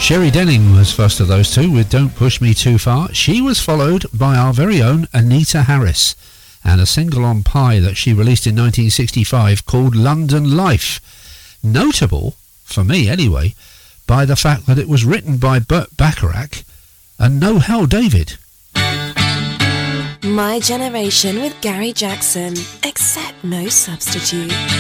Sherry Denning was first of those two with Don't Push Me Too Far. She was followed by our very own Anita Harris and a single on Pie that she released in 1965 called London Life. Notable, for me anyway, by the fact that it was written by Burt Bacharach and Noel David. My Generation with Gary Jackson, except no substitute.